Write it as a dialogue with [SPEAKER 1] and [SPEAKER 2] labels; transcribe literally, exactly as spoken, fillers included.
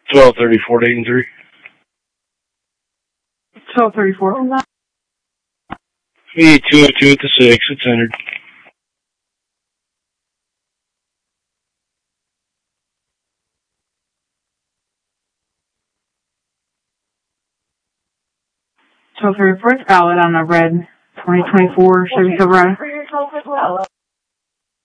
[SPEAKER 1] twelve thirty-four to eight and three.
[SPEAKER 2] twelve thirty-four.
[SPEAKER 1] E two oh two at the six. It's entered.
[SPEAKER 2] twelve thirty-four, it's valid on the red twenty twenty-four Chevy Silverado.